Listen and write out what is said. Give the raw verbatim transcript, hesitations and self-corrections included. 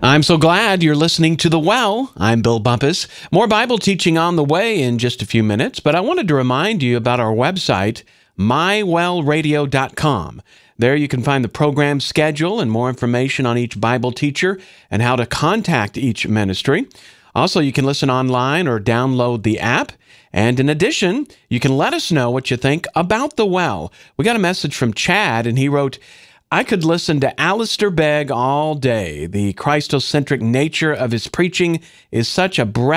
I'm so glad you're listening to The Well. I'm Bill Bumpus. More Bible teaching on the way in just a few minutes, but I wanted to remind you about our website, my well radio dot com. There you can find the program schedule and more information on each Bible teacher and how to contact each ministry. Also, you can listen online or download the app. And in addition, you can let us know what you think about The Well. We got a message from Chad, and he wrote, I could listen to Alistair Begg all day. The Christocentric nature of his preaching is such a breath